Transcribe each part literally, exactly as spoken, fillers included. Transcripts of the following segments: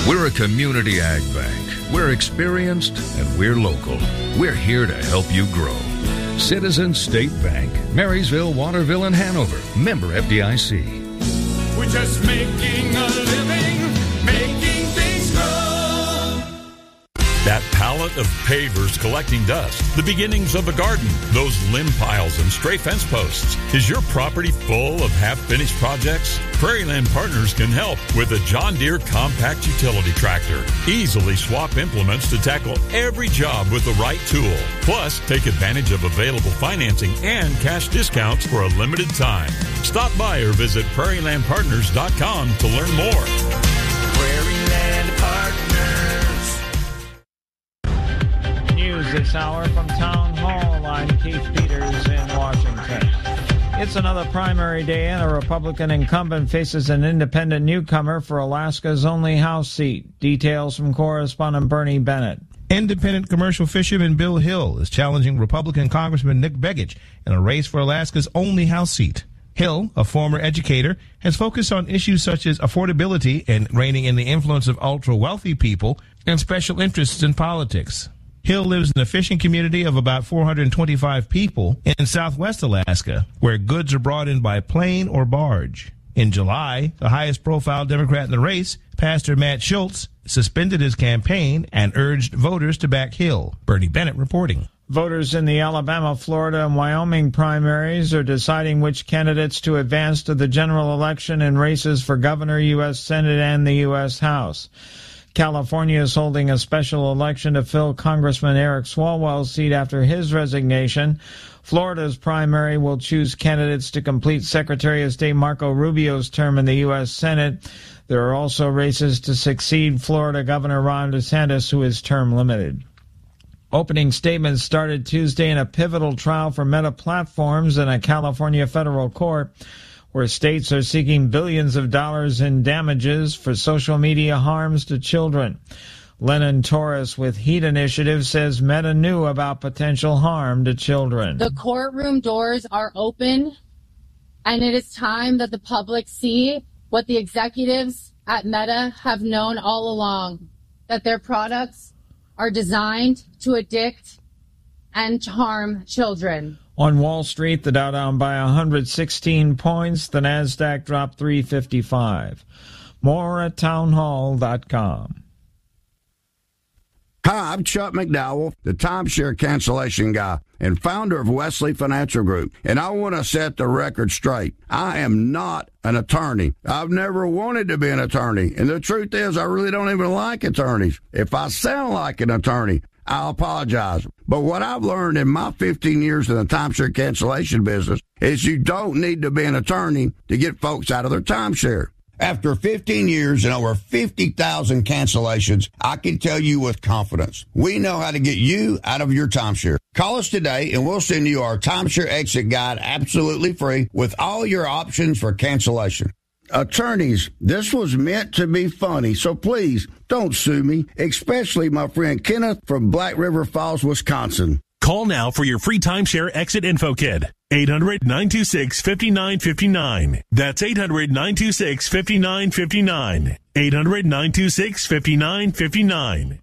We're a community ag bank. We're experienced and we're local. We're here to help you grow. Citizens State Bank, Marysville, Waterville, and Hanover. Member F D I C. We're just making a living, making things grow. That pallet of pavers collecting dust, the beginnings of a garden, those limb piles and stray fence posts. Is your property full of half-finished projects? Prairieland Partners can help with a John Deere compact utility tractor. Easily swap implements to tackle every job with the right tool. Plus, take advantage of available financing and cash discounts for a limited time. Stop by or visit prairie land partners dot com to learn more. Prairieland Partners. News this hour from Town Hall. I'm Keith Peters in Washington. It's another primary day, and a Republican incumbent faces an independent newcomer for Alaska's only House seat. Details from correspondent Bernie Bennett. Independent commercial fisherman Bill Hill is challenging Republican Congressman Nick Begich in a race for Alaska's only House seat. Hill, a former educator, has focused on issues such as affordability and reining in the influence of ultra-wealthy people and special interests in politics. Hill lives in a fishing community of about four hundred twenty-five people in southwest Alaska, where goods are brought in by plane or barge. In July, the highest-profile Democrat in the race, Pastor Matt Schultz, suspended his campaign and urged voters to back Hill. Bernie Bennett reporting. Voters in the Alabama, Florida, and Wyoming primaries are deciding which candidates to advance to the general election in races for governor, U S Senate, and the U S House. California is holding a special election to fill Congressman Eric Swalwell's seat after his resignation. Florida's primary will choose candidates to complete Secretary of State Marco Rubio's term in the U S Senate. There are also races to succeed Florida Governor Ron DeSantis, who is term limited. Opening statements started Tuesday in a pivotal trial for Meta Platforms in a California federal court, where states are seeking billions of dollars in damages for social media harms to children. Lennon Torres with Heat Initiative says Meta knew about potential harm to children. The courtroom doors are open, and it is time that the public see what the executives at Meta have known all along, that their products are designed to addict and to harm children. On Wall Street, the Dow down by one hundred sixteen points. The Nasdaq dropped three fifty-five. More at townhall dot com. Hi, I'm Chuck McDowell, the timeshare cancellation guy and founder of Wesley Financial Group, and I want to set the record straight. I am not an attorney. I've never wanted to be an attorney, and the truth is I really don't even like attorneys. If I sound like an attorney, I'll apologize. But what I've learned in my fifteen years in the timeshare cancellation business is you don't need to be an attorney to get folks out of their timeshare. After fifteen years and over fifty thousand cancellations, I can tell you with confidence, we know how to get you out of your timeshare. Call us today and we'll send you our timeshare exit guide absolutely free with all your options for cancellation. Attorneys, this was meant to be funny, so please don't sue me, especially my friend Kenneth from Black River Falls, Wisconsin. Call now for your free timeshare exit info kit. eight hundred, nine two six, five nine five nine. That's eight hundred, nine two six, five nine five nine. eight hundred, nine two six, five nine five nine.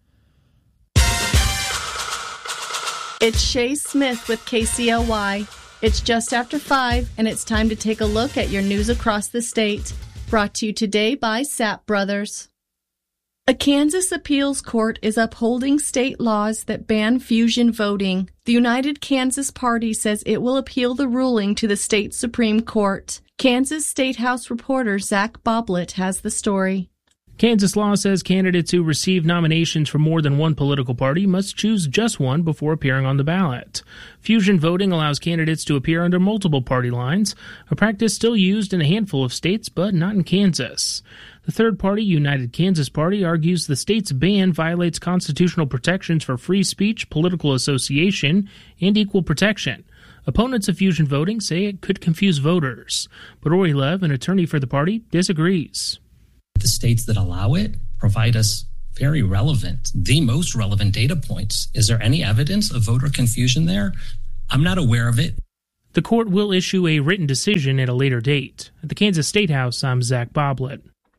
It's Shay Smith with K C L Y. It's just after five, and it's time to take a look at your news across the state. Brought to you today by Sapp Brothers. A Kansas appeals court is upholding state laws that ban fusion voting. The United Kansas Party says it will appeal the ruling to the state Supreme Court. Kansas State House reporter Zach Boblett has the story. Kansas law says candidates who receive nominations from more than one political party must choose just one before appearing on the ballot. Fusion voting allows candidates to appear under multiple party lines, a practice still used in a handful of states, but not in Kansas. The third party, United Kansas Party, argues the state's ban violates constitutional protections for free speech, political association, and equal protection. Opponents of fusion voting say it could confuse voters, but Ori Lev, an attorney for the party, disagrees. The states that allow it provide us very relevant, the most relevant data points. Is there any evidence of voter confusion there? I'm not aware of it. The court will issue a written decision at a later date. At the Kansas State House, I'm Zach Boblett.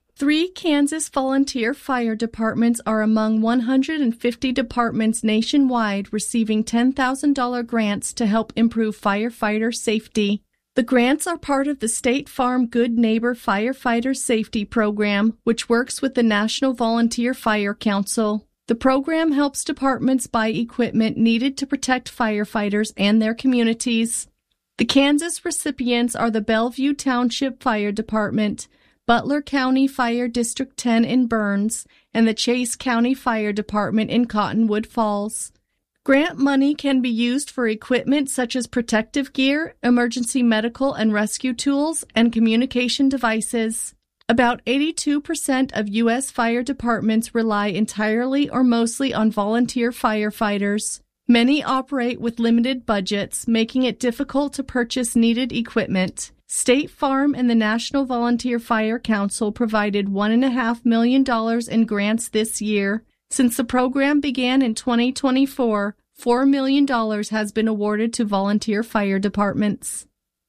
Three Kansas volunteer fire departments are among one hundred fifty departments nationwide receiving ten thousand dollars grants to help improve firefighter safety. The grants are part of the State Farm Good Neighbor Firefighter Safety Program, which works with the National Volunteer Fire Council. The program helps departments buy equipment needed to protect firefighters and their communities. The Kansas recipients are the Bellevue Township Fire Department, Butler County Fire District ten in Burns, and the Chase County Fire Department in Cottonwood Falls. Grant money can be used for equipment such as protective gear, emergency medical and rescue tools, and communication devices. About eighty-two percent of U S fire departments rely entirely or mostly on volunteer firefighters. Many operate with limited budgets, making it difficult to purchase needed equipment. State Farm and the National Volunteer Fire Council provided one point five million dollars in grants this year. Since the program began in twenty twenty-four, four million dollars has been awarded to volunteer fire departments.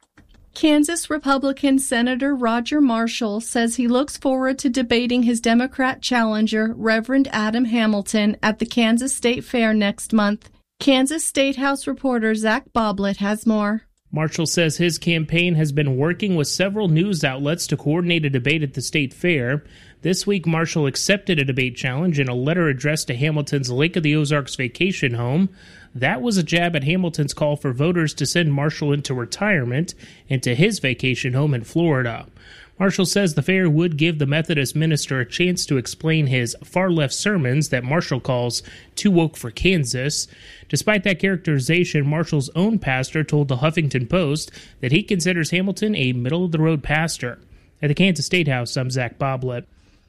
Kansas Republican Senator Roger Marshall says he looks forward to debating his Democrat challenger, Reverend Adam Hamilton, at the Kansas State Fair next month. Kansas State House reporter Zach Boblet has more. Marshall says his campaign has been working with several news outlets to coordinate a debate at the state fair. This week, Marshall accepted a debate challenge in a letter addressed to Hamilton's Lake of the Ozarks vacation home. That was a jab at Hamilton's call for voters to send Marshall into retirement and to his vacation home in Florida. Marshall says the fair would give the Methodist minister a chance to explain his far-left sermons that Marshall calls too woke for Kansas. Despite that characterization, Marshall's own pastor told the Huffington Post that he considers Hamilton a middle-of-the-road pastor. At the Kansas State House, I'm Zach Boblet.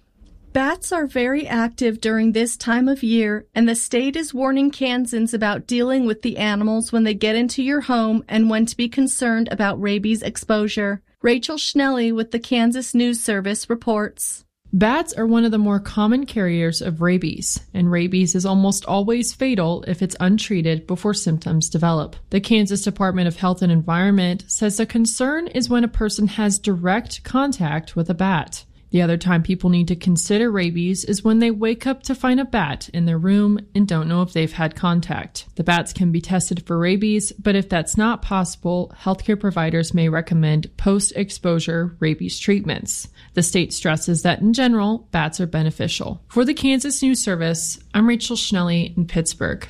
Bats are very active during this time of year, and the state is warning Kansans about dealing with the animals when they get into your home and when to be concerned about rabies exposure. Rachel Schnelly with the Kansas News Service reports. Bats are one of the more common carriers of rabies, and rabies is almost always fatal if it's untreated before symptoms develop. The Kansas Department of Health and Environment says the concern is when a person has direct contact with a bat. The other time people need to consider rabies is when they wake up to find a bat in their room and don't know if they've had contact. The bats can be tested for rabies, but if that's not possible, healthcare providers may recommend post-exposure rabies treatments. The state stresses that in general, bats are beneficial. For the Kansas News Service, I'm Rachel Schnelly in Pittsburgh.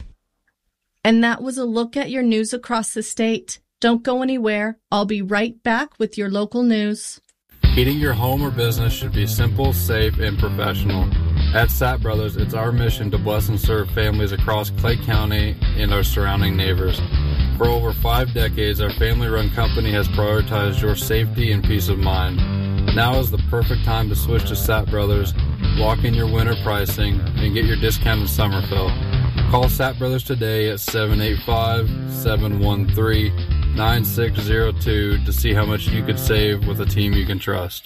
And that was a look at your news across the state. Don't go anywhere. I'll be right back with your local news. Heating your home or business should be simple, safe, and professional. At Sapp Brothers, it's our mission to bless and serve families across Clay County and our surrounding neighbors. For over five decades, our family-run company has prioritized your safety and peace of mind. Now is the perfect time to switch to Sapp Brothers, lock in your winter pricing, and get your discounted summer fill. Call Sapp Brothers today at seven eight five, seven one three, nine six zero two to see how much you could save with a team you can trust.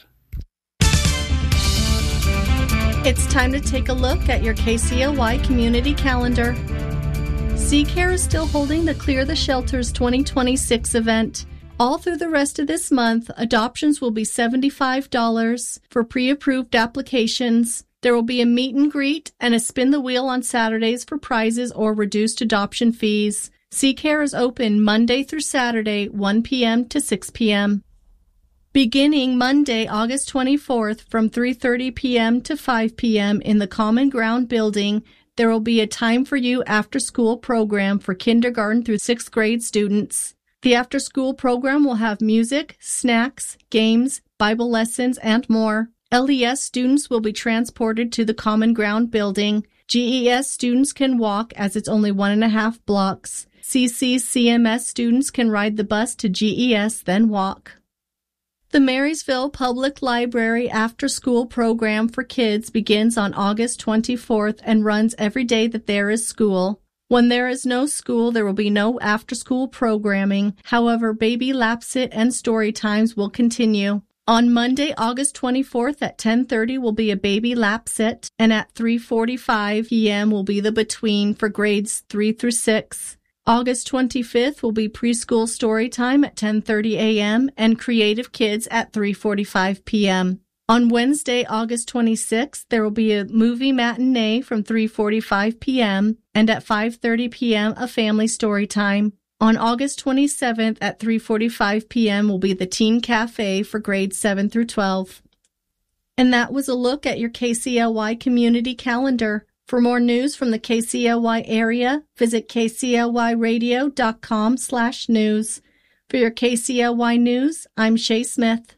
It's time to take a look at your K C L Y community calendar. SeaCare is still holding the Clear the Shelters twenty twenty-six event. All through the rest of this month, adoptions will be seventy-five dollars for pre-approved applications. There will be a meet and greet and a spin the wheel on Saturdays for prizes or reduced adoption fees. SeaCare is open Monday through Saturday, one p.m. to six p.m. Beginning Monday, August twenty-fourth from three thirty p.m. to five p.m. in the Common Ground building, there will be a Time for You after-school program for kindergarten through sixth grade students. The after-school program will have music, snacks, games, Bible lessons, and more. L E S students will be transported to the Common Ground building. G E S students can walk as it's only one and a half blocks. C C C M S students can ride the bus to G E S, then walk. The Marysville Public Library after-school program for kids begins on August twenty-fourth and runs every day that there is school. When there is no school, there will be no after-school programming. However, baby lap-sit and story times will continue. On Monday, August twenty-fourth at ten thirty will be a baby lap-sit, and at three forty-five p.m. will be the between for grades three through six. August twenty-fifth will be preschool story time at ten thirty a.m. and Creative Kids at three forty-five p.m. On Wednesday, August twenty-sixth, there will be a movie matinee from three forty-five p.m. and at five thirty p.m. a family story time. On August twenty-seventh at three forty-five p.m. will be the Teen Cafe for grades seven through twelve. And that was a look at your K C L Y community calendar. For more news from the K C L Y area, visit kclyradio.com slash news. For your K C L Y News, I'm Shay Smith.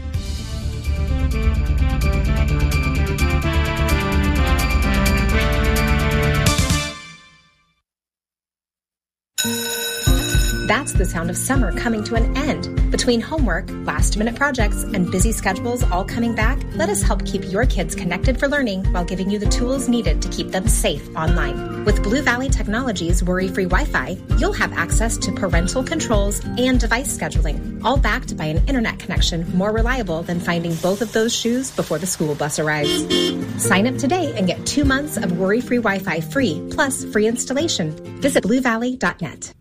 That's the sound of summer coming to an end. Between homework, last-minute projects, and busy schedules all coming back, let us help keep your kids connected for learning while giving you the tools needed to keep them safe online. With Blue Valley Technologies Worry-Free Wi-Fi, you'll have access to parental controls and device scheduling, all backed by an internet connection more reliable than finding both of those shoes before the school bus arrives. Sign up today and get two months of Worry-Free Wi-Fi free, plus free installation. Visit blue valley dot net.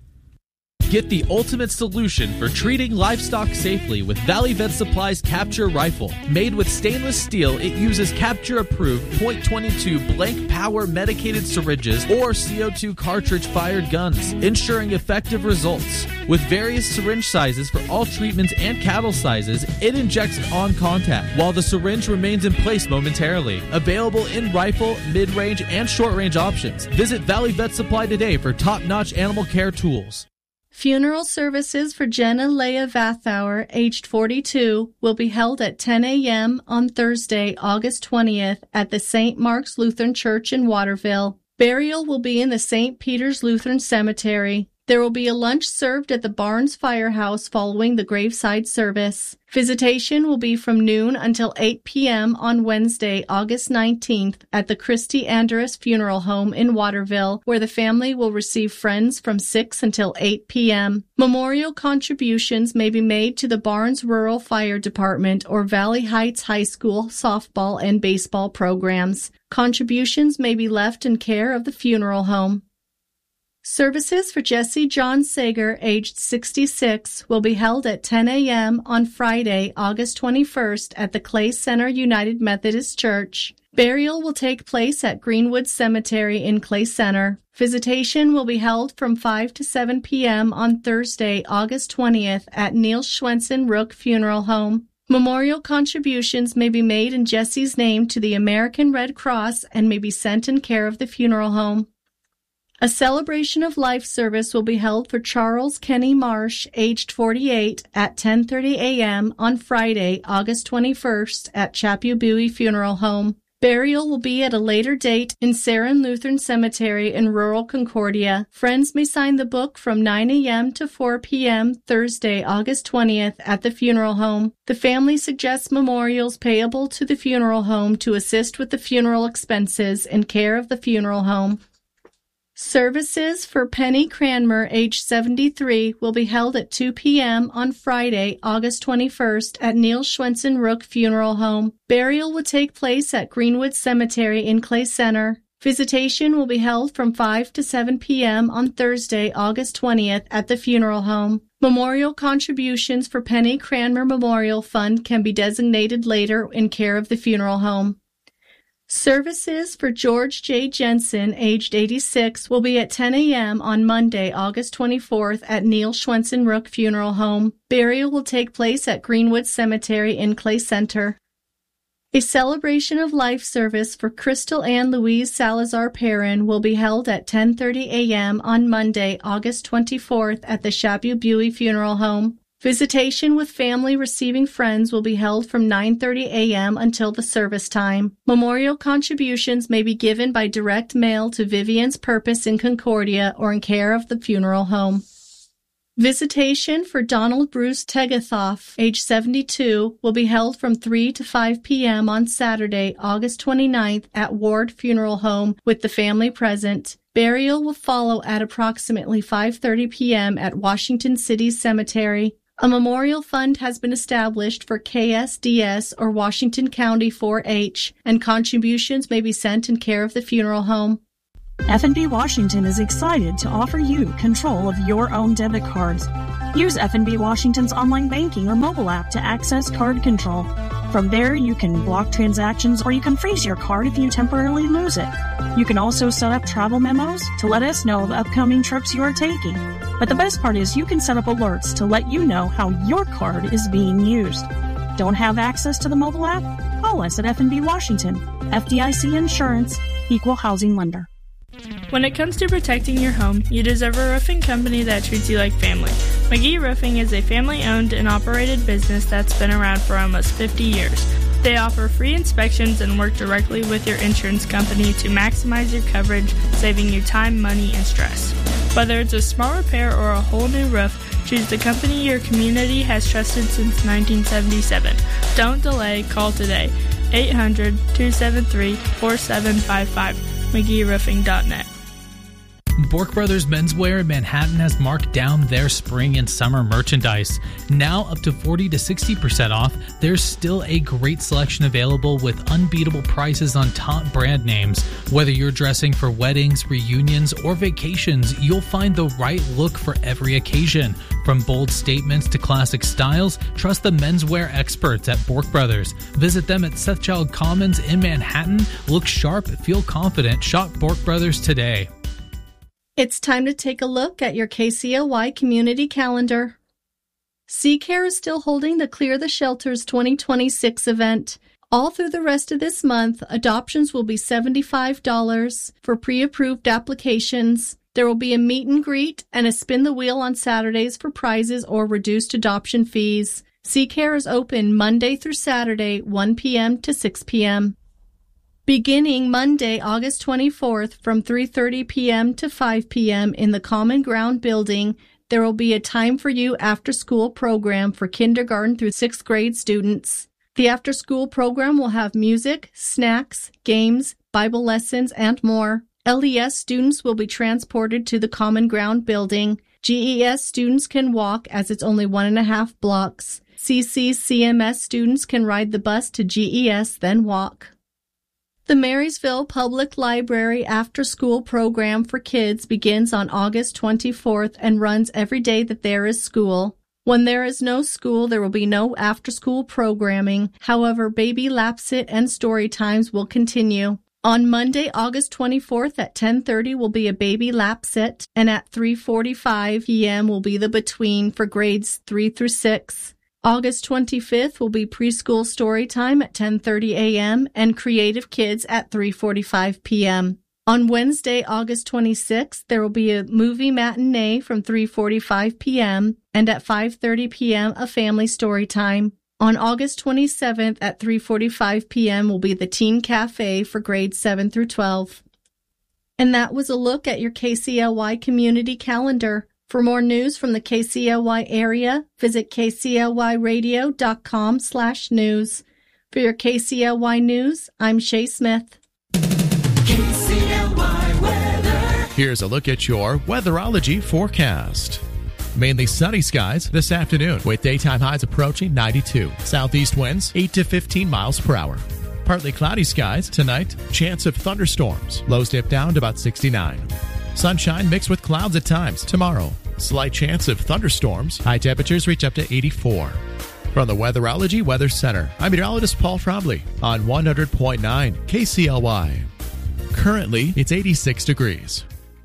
Get the ultimate solution for treating livestock safely with Valley Vet Supply's Capture Rifle. Made with stainless steel, it uses Capture-approved point two two blank power medicated syringes or C O two cartridge-fired guns, ensuring effective results. With various syringe sizes for all treatments and cattle sizes, it injects on contact, while the syringe remains in place momentarily. Available in rifle, mid-range, and short-range options. Visit Valley Vet Supply today for top-notch animal care tools. Funeral services for Jenna Leah Vathauer, aged forty-two, will be held at ten a.m. on Thursday, August twentieth at the Saint Mark's Lutheran Church in Waterville. Burial will be in the Saint Peter's Lutheran Cemetery. There will be a lunch served at the Barnes Firehouse following the graveside service. Visitation will be from noon until eight p.m. on Wednesday, August nineteenth at the Christy Andrus Funeral Home in Waterville, where the family will receive friends from six until eight p.m. Memorial contributions may be made to the Barnes Rural Fire Department or Valley Heights High School softball and baseball programs. Contributions may be left in care of the funeral home. Services for Jesse John Sager, aged sixty-six, will be held at ten a.m. on Friday, August twenty-first at the Clay Center United Methodist Church. Burial will take place at Greenwood Cemetery in Clay Center. Visitation will be held from five to seven p.m. on Thursday, August twentieth at Neil Schwensen Rook Funeral Home. Memorial contributions may be made in Jesse's name to the American Red Cross and may be sent in care of the funeral home. A celebration of life service will be held for Charles Kenny Marsh, aged forty-eight, at ten thirty a.m. on Friday, August twenty-first at Chapulbui Funeral Home. Burial will be at a later date in Sarin Lutheran Cemetery in rural Concordia. Friends may sign the book from nine a.m. to four p.m. Thursday, August twentieth at the funeral home. The family suggests memorials payable to the funeral home to assist with the funeral expenses in care of the funeral home. Services for Penny Cranmer, age seventy-three, will be held at two p.m. on Friday, August twenty-first at Neil Schwensen Rook Funeral Home. Burial will take place at Greenwood Cemetery in Clay Center. Visitation will be held from five to seven p.m. on Thursday, August twentieth at the funeral home. Memorial contributions for Penny Cranmer Memorial Fund can be designated later in care of the funeral home. Services for George J. Jensen, aged eighty-six, will be at ten a.m. on Monday, August twenty-fourth at Neil Schwensen Rook Funeral Home. Burial will take place at Greenwood Cemetery in Clay Center. A celebration of life service for Crystal Ann Louise Salazar Perrin will be held at ten thirty a.m. on Monday, August twenty-fourth at the Chapulbui Funeral Home. Visitation with family receiving friends will be held from nine thirty a.m. until the service time. Memorial contributions may be given by direct mail to Vivian's Purpose in Concordia or in care of the funeral home. Visitation for Donald Bruce Tegethoff, age seventy-two, will be held from three to five p.m. on Saturday, August twenty-ninth at Ward Funeral Home with the family present. Burial will follow at approximately five thirty p.m. at Washington City Cemetery. A memorial fund has been established for K S D S or Washington County four H, and contributions may be sent in care of the funeral home. F N B Washington is excited to offer you control of your own debit cards. Use F N B Washington's online banking or mobile app to access card control. From there, you can block transactions or you can freeze your card if you temporarily lose it. You can also set up travel memos to let us know of upcoming trips you are taking. But the best part is you can set up alerts to let you know how your card is being used. Don't have access to the mobile app? Call us at F and B Washington. F D I C Insurance, Equal Housing Lender. When it comes to protecting your home, you deserve a roofing company that treats you like family. McGee Roofing is a family-owned and operated business that's been around for almost fifty years. They offer free inspections and work directly with your insurance company to maximize your coverage, saving you time, money, and stress. Whether it's a small repair or a whole new roof, choose the company your community has trusted since nineteen seventy-seven. Don't delay, call today. eight hundred, two seven three, four seven five five. McGee Roofing dot net. Bork Brothers Menswear in Manhattan has marked down their spring and summer merchandise. Now up to forty to sixty percent off, there's still a great selection available with unbeatable prices on top brand names. Whether you're dressing for weddings, reunions, or vacations, you'll find the right look for every occasion. From bold statements to classic styles, trust the menswear experts at Bork Brothers. Visit them at Sethchild Commons in Manhattan. Look sharp, feel confident. Shop Bork Brothers today. It's time to take a look at your K C L Y community calendar. C-Care is still holding the Clear the Shelters twenty twenty-six event. All through the rest of this month, adoptions will be seventy-five dollars for pre-approved applications. There will be a meet and greet and a spin the wheel on Saturdays for prizes or reduced adoption fees. C-Care is open Monday through Saturday, one p.m. to six p.m. Beginning Monday, August twenty-fourth from three thirty p.m. to five p.m. in the Common Ground building, there will be a Time for You after-school program for kindergarten through sixth grade students. The after-school program will have music, snacks, games, Bible lessons, and more. L E S students will be transported to the Common Ground building. G E S students can walk as it's only one and a half blocks. C C C M S students can ride the bus to G E S, then walk. The Marysville Public Library after-school program for kids begins on August twenty-fourth and runs every day that there is school. When there is no school, there will be no after-school programming. However, baby lap-sit and story times will continue. On Monday, August twenty-fourth at ten thirty will be a baby lap-sit, and at three forty-five p.m. will be the between for grades three through six. August twenty-fifth will be preschool story time at ten thirty a.m. and Creative Kids at three forty-five p.m. On Wednesday, August twenty-sixth, there will be a movie matinee from three forty-five p.m. and at five thirty p.m. a family story time. On August twenty-seventh at three forty-five p.m. will be the Teen Cafe for grades seven through twelve. And that was a look at your K C L Y community calendar. For more news from the K C L Y area, visit k c l y radio dot com slash news. For your K C L Y News, I'm Shay Smith. K C L Y weather. Here's a look at your weatherology forecast. Mainly sunny skies this afternoon with daytime highs approaching ninety-two. Southeast winds eight to fifteen miles per hour. Partly cloudy skies tonight. Chance of thunderstorms. Lows dip down to about sixty-nine. Sunshine mixed with clouds at times tomorrow. Slight chance of thunderstorms. High temperatures reach up to eighty-four. From the Weatherology Weather Center, I'm meteorologist Paul Trombley on one hundred point nine K C L Y. Currently, it's eighty-six degrees.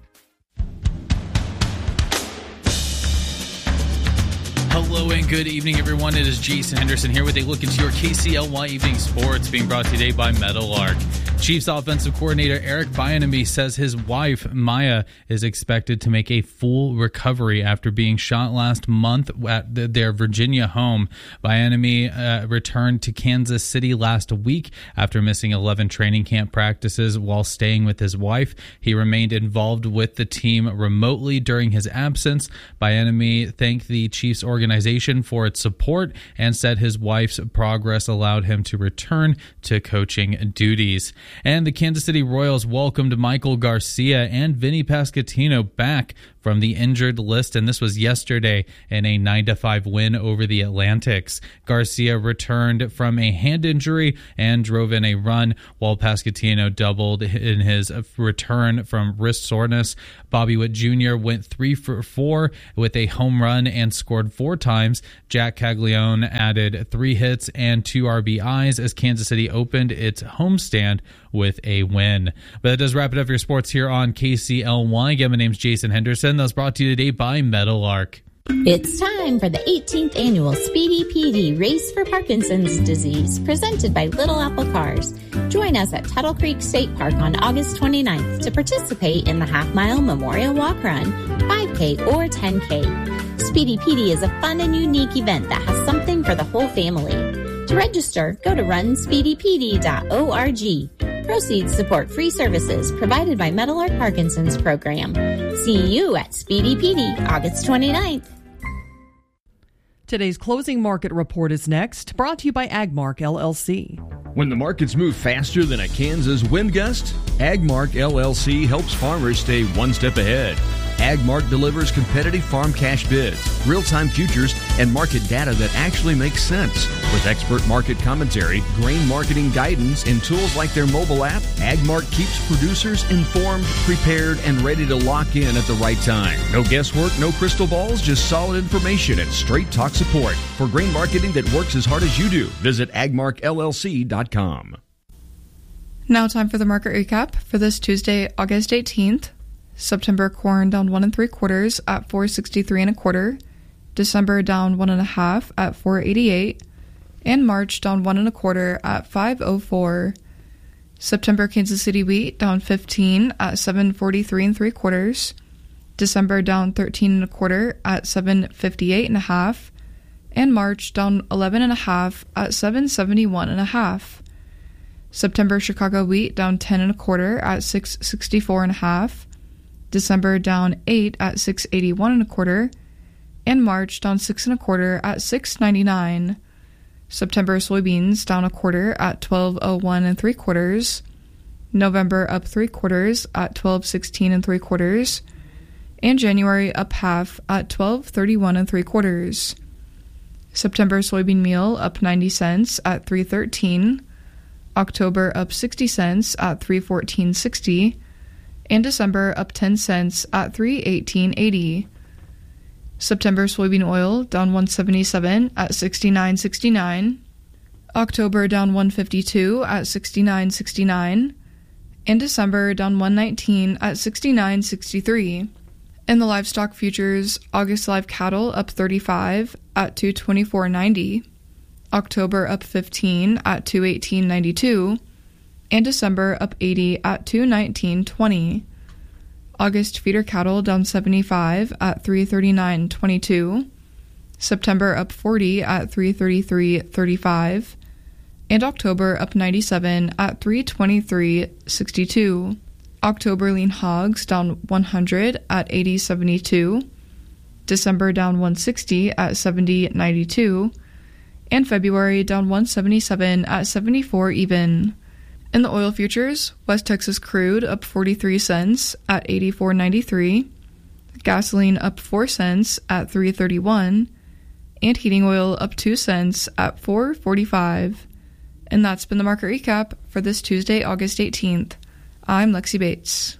Hello and good evening, everyone. It is Jason Henderson here with a look into your K C L Y Evening Sports, being brought today by Meadowlark. Chiefs offensive coordinator Eric Bieniemy says his wife, Maya, is expected to make a full recovery after being shot last month at the, their Virginia home. Bieniemy uh, returned to Kansas City last week after missing eleven training camp practices while staying with his wife. He remained involved with the team remotely during his absence. Bieniemy thanked the Chiefs organization for its support and said his wife's progress allowed him to return to coaching duties. And the Kansas City Royals welcomed Michael Garcia and Vinny Pasquantino back from the injured list, and this was yesterday in a nine to five win over the Atlantics. Garcia returned from a hand injury and drove in a run, while Pasquantino doubled in his return from wrist soreness. Bobby Witt Junior went three for four with a home run and scored four times. Jack Caglione added three hits and two R B Is as Kansas City opened its homestand with a win. But that does wrap it up for your sports here on K C L Y. Again, my name's Jason Henderson. That was brought to you today by Meadowlark. It's time for the eighteenth annual Speedy P D Race for Parkinson's Disease, presented by Little Apple Cars. Join us at Tuttle Creek State Park on August twenty-ninth to participate in the half-mile Memorial Walk Run, five K or ten K. Speedy P D is a fun and unique event that has something for the whole family. To register, go to run speedy p d dot org. Proceeds support free services provided by Meadowlark Parkinson's Program. See you at Speedy P D, August twenty-ninth. Today's closing market report is next, brought to you by Agmark L L C. When the markets move faster than a Kansas wind gust, Agmark L L C helps farmers stay one step ahead. Agmark delivers competitive farm cash bids, real-time futures, and market data that actually makes sense. With expert market commentary, grain marketing guidance, and tools like their mobile app, Agmark keeps producers informed, prepared, and ready to lock in at the right time. No guesswork, no crystal balls, just solid information and straight talk support. For grain marketing that works as hard as you do, visit agmark l l c dot com. Now time for the market recap for this Tuesday, August eighteenth. September corn down one and three quarters at four sixty-three and a quarter. December down one and a half at four eighty-eight. And March down one and a quarter at five oh four. September Kansas City wheat down fifteen at seven forty-three and three quarters. December down thirteen and a quarter at seven fifty-eight and a half. And March down eleven and a half at seven seventy-one and a half. September Chicago wheat down ten and a quarter at six sixty-four and a half. December down eight at six eighty-one and a quarter, and March down six and a quarter at six ninety-nine. September soybeans down a quarter at twelve oh one and three quarters. November up three quarters at twelve sixteen and three quarters, and January up half at twelve thirty-one and three quarters. September soybean meal up ninety cents at three thirteen. October up sixty cents at three fourteen sixty. And December up ten cents at three eighteen eighty. September soybean oil down one seventy-seven at sixty-nine sixty-nine. October down one fifty-two at sixty-nine sixty-nine. And December down one nineteen at sixty-nine sixty-three. In the livestock futures, August live cattle up thirty-five at two twenty-four ninety. October up fifteen at two eighteen ninety-two. And December up eighty at two nineteen twenty. August feeder cattle down seventy-five at three thirty-nine twenty-two. September up forty at three thirty-three thirty-five. And October up ninety-seven at three twenty-three sixty-two. October lean hogs down one hundred at eighty seventy-two. December down one sixty at seventy ninety-two. And February down one seventy-seven at seventy-four even. In the oil futures, West Texas crude up forty-three cents at eighty-four ninety-three, gasoline up four cents at three thirty-one, and heating oil up two cents at four forty-five. And that's been the market recap for this Tuesday, August eighteenth. I'm Lexi Bates.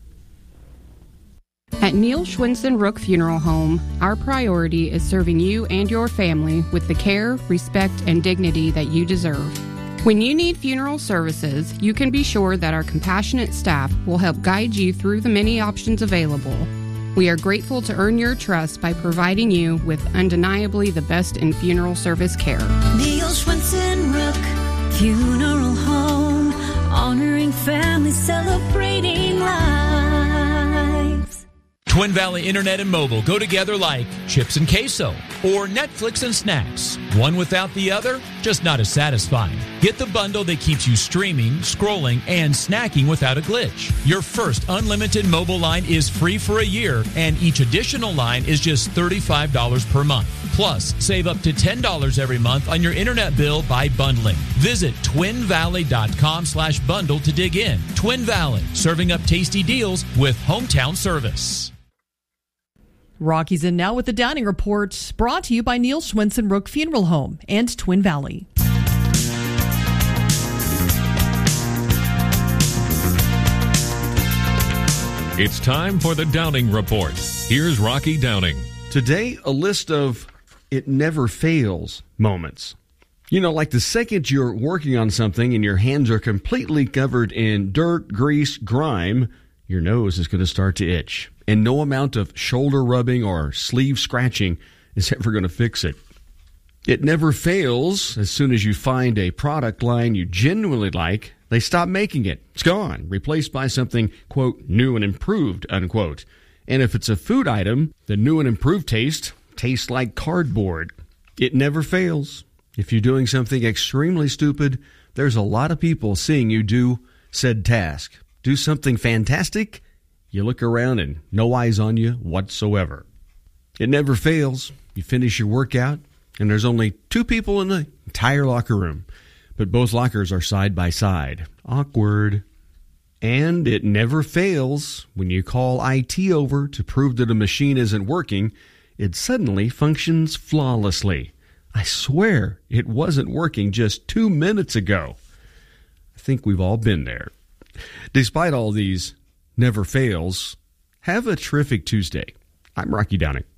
At Neil Schwinson Rook Funeral Home, our priority is serving you and your family with the care, respect, and dignity that you deserve. When you need funeral services, you can be sure that our compassionate staff will help guide you through the many options available. We are grateful to earn your trust by providing you with undeniably the best in funeral service care. Neil Schwinson Rook Funeral Home, honoring families, celebrating lives. Twin Valley Internet and Mobile go together like chips and queso or Netflix and snacks. One without the other, just not as satisfying. Get the bundle that keeps you streaming, scrolling, and snacking without a glitch. Your first unlimited mobile line is free for a year, and each additional line is just thirty-five dollars per month. Plus, save up to ten dollars every month on your internet bill by bundling. Visit twinvalley.com slash bundle to dig in. Twin Valley, serving up tasty deals with hometown service. Rocky's in now with the Downing Report, brought to you by Neil Swenson Rook Funeral Home and Twin Valley. It's time for the Downing Report. Here's Rocky Downing. Today, a list of it never fails moments. You know, like the second you're working on something and your hands are completely covered in dirt, grease, grime, your nose is going to start to itch. And no amount of shoulder rubbing or sleeve scratching is ever going to fix it. It never fails. As soon as you find a product line you genuinely like, they stop making it. It's gone, replaced by something, quote, new and improved, unquote. And if it's a food item, the new and improved taste tastes like cardboard. It never fails. If you're doing something extremely stupid, there's a lot of people seeing you do said task. Do something fantastic, you look around and no eyes on you whatsoever. It never fails. You finish your workout, and there's only two people in the entire locker room, but both lockers are side by side. Awkward. And it never fails. When you call I T over to prove that a machine isn't working, it suddenly functions flawlessly. I swear it wasn't working just two minutes ago. I think we've all been there. Despite all these never fails, have a terrific Tuesday. I'm Rocky Downing.